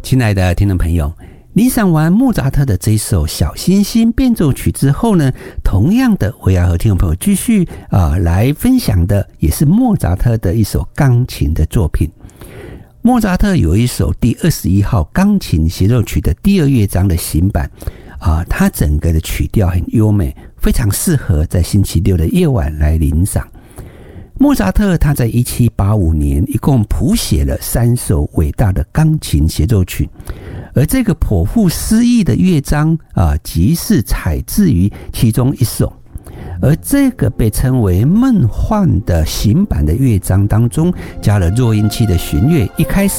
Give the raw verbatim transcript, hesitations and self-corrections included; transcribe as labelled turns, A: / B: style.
A: 亲爱的听众朋友，欣赏完莫扎特的这一首小星星变奏曲之后呢，同样的我要和听众朋友继续、呃、来分享的也是莫扎特的一首钢琴的作品。莫扎特有一首第二十一号钢琴协奏曲的第二乐章的行版、呃、它整个的曲调很优美，非常适合在星期六的夜晚来聆赏。莫扎特他在一七八五年一共谱写了三首伟大的钢琴协奏曲，而这个颇富诗意的乐章啊，即是采自于其中一首，而这个被称为梦幻的行版的乐章当中加了弱音器的弦乐，一开始